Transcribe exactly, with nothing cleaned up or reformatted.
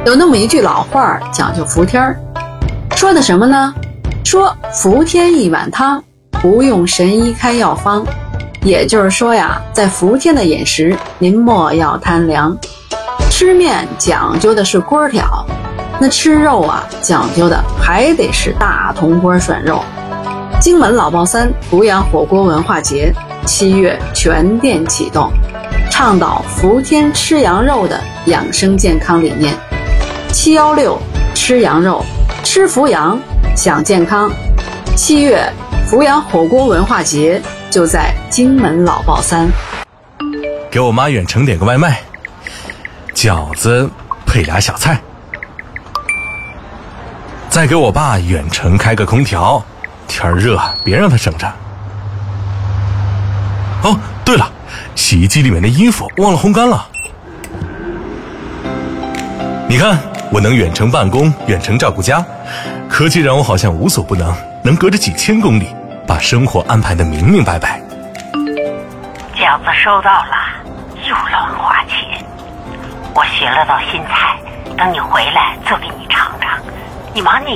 有那么一句老话讲究服天儿，说的什么呢？说服天一碗汤，不用神医开药方。也就是说呀，在伏天的饮食，您莫要贪凉。吃面讲究的是锅挑，那吃肉啊，讲究的还得是大铜锅涮肉。荆门老爆三阜阳火锅文化节七月全店启动，倡导伏天吃羊肉的养生健康理念。七一六吃羊肉，吃伏阳享健康。七月阜阳火锅文化节就在荆门老爆三。 给我妈远程点个外卖，饺子配俩小菜。再给我爸远程开个空调，天热别让他省着。哦，对了，洗衣机里面的衣服忘了烘干了。你看，我能远程办公，远程照顾家，科技让我好像无所不能，能隔着几千公里把生活安排得明明白白。 饺子收到了，又乱花钱。我学了道新菜，等你回来做给你尝尝。你忙你